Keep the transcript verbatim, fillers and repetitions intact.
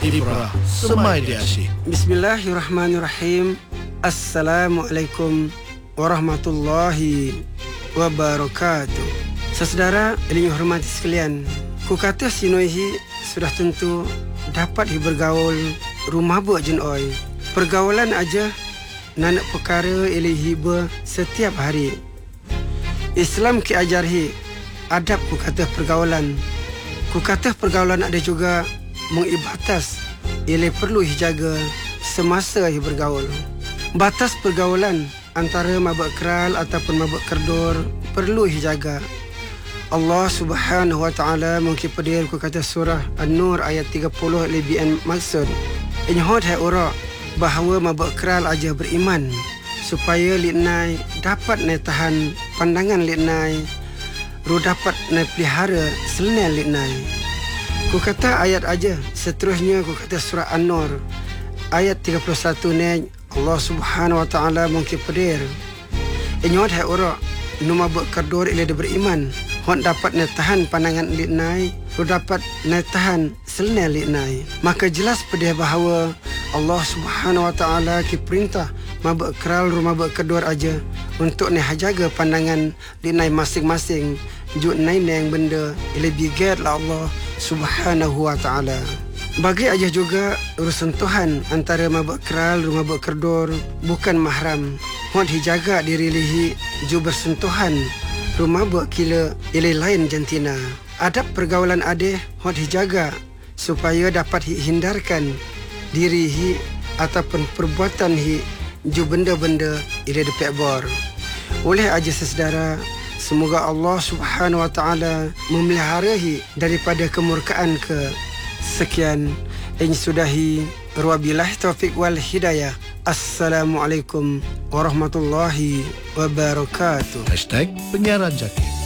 Ibrah Semai Dia Asyik. Bismillahirrahmanirrahim. Assalamualaikum warahmatullahi wabarakatuh. Saudara yang hormati sekalian, ku kata sinuihi sudah tentu dapat bergaul rumah buat jen oi. Pergaulan aja nanak perkara ili hiba setiap hari. Islam ki ajarhi adab ku kata pergaulan. Ku kata pergaulan ada juga mengibatas ili perlu dijaga semasa hi bergaul. Batas pergaulan antara mabuk keral ataupun mabuk kerdur perlu dijaga. Allah Subhanahu wa taala mungkin pedir ku kata surah An-Nur ayat tiga puluh lebih an maksud. Inhod hai ora bahawa mabuk keral aja beriman supaya litnai dapat nai tahan pandangan litnai ru dapat nai pelihara selenai litnai. Ku kata ayat aja seterusnya ku kata surah An-Nur ayat tiga puluh satu ni Allah Subhanahu wa taala mungkin pedir. Inhod hai ora nu mabuk kerdur ila dia beriman hon dapat nai tahan pandangan litnai ru dapat nai tahan selenai litnai. Maka jelas pedih bahawa Allah Subhanahu wa taala ki perintah mabuk keral ru mabuk kerdur aja untuk nai jaga pandangan litnai masing-masing juk nai nang benda ila bigat la Allah Subhanahu wa taala. Bagi aja juga urusan Tuhan antara mabuk keral ru mabuk kerdur bukan mahram. Hon dijaga diri lihi ju bersentuhan ru mabuk kila ilai lain jantina. Adab pergaulan adeh hon dijaga supaya dapat hindarkan diri hi ataupun perbuatan hi ju benda-benda ila depek bor. Oleh aja saudara, semoga Allah Subhanahu wa taala memelihara hi daripada kemurkaan ke. Sekian yang sudahi, wabillahi taufik wal hidayah. Assalamualaikum warahmatullahi wabarakatuh. Hashtag Penyiaran Jaki.